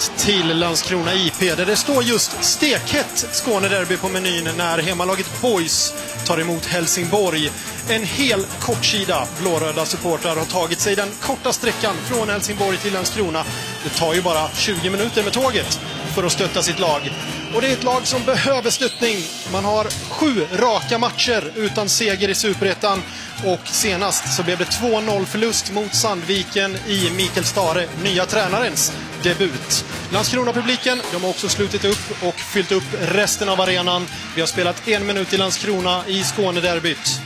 biljett till Landskrona IP där det står just stekhett Skånederby på menyn när hemmalaget Boys tar emot Helsingborg. En hel kortsida blåröda supportrar har tagit sig den korta sträckan från Helsingborg till Landskrona. Det tar ju bara 20 minuter med tåget för att stötta sitt lag. Och det är ett lag som behöver stöttning. Man har 7 raka matcher utan seger i Superettan. Och senast så blev det 2-0 förlust mot Sandviken i Mikael Stare, nya tränarens debut. Landskrona-publiken, de har också slutit upp och fyllt upp resten av arenan. Vi har spelat 1 minut i Landskrona i Skånederbyt.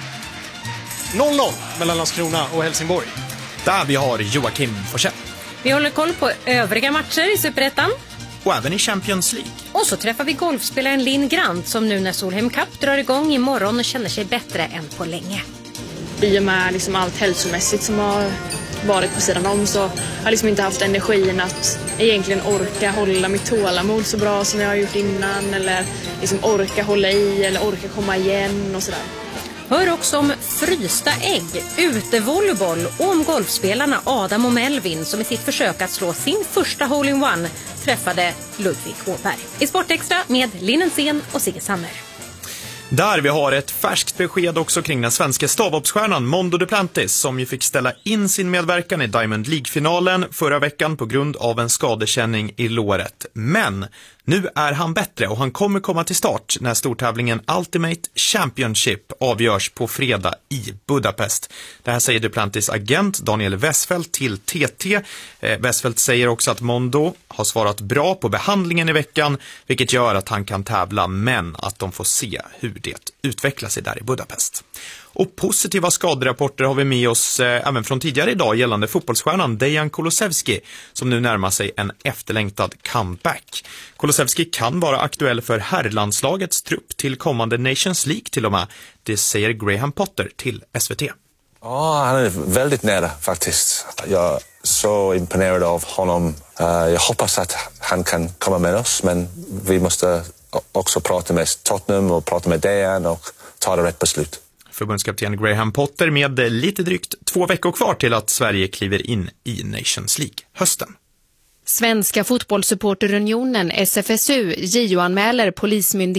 0-0 mellan Landskrona och Helsingborg. Där vi har Joakim Forsell. Vi håller koll på övriga matcher i Superettan. Och även i Champions League. Och så träffar vi golfspelaren Linn Grant som nu när Solheim Cup drar igång imorgon känner sig bättre än på länge. I och med liksom allt hälsomässigt som har varit på sidan om så har jag liksom inte haft energin att egentligen orka hålla mitt tålamod så bra som jag har gjort innan. Eller liksom orka hålla i eller orka komma igen och sådär. Hör också om frysta ägg, utevolleyboll och om golfspelarna Adam och Melvin som i sitt försök att slå sin första hole-in-one träffade Ludvig Åberg. I Sportextra med Linnensen och Sigge Sammer. Där vi har ett färskt besked också kring den svenska stavhoppsstjärnan Mondo Duplantis som ju fick ställa in sin medverkan i Diamond League-finalen förra veckan på grund av en skadekänning i låret. Men nu är han bättre och han kommer komma till start när stortävlingen Ultimate Championship avgörs på fredag i Budapest. Det här säger Duplantis agent Daniel Westfeldt till TT. Westfeldt säger också att Mondo har svarat bra på behandlingen i veckan, vilket gör att han kan tävla, men att de får se hur det utvecklar sig där i Budapest. Och positiva skaderapporter har vi med oss även från tidigare idag gällande fotbollsstjärnan Dejan Kulusevski som nu närmar sig en efterlängtad comeback. Kulusevski kan vara aktuell för herrlandslagets trupp till kommande Nations League till och med. Det säger Graham Potter till SVT. Ja, han är väldigt nära faktiskt. Jag är så imponerad av honom. Jag hoppas att han kan komma med oss, men vi måste också prata med Tottenham och prata med Dejan och ta det rätt beslut. Förbundskapten Graham Potter med lite drygt 2 veckor kvar till att Sverige kliver in i Nations League hösten. Svenska fotbollssupporterunionen SFSU JO-anmäler polismyndigheten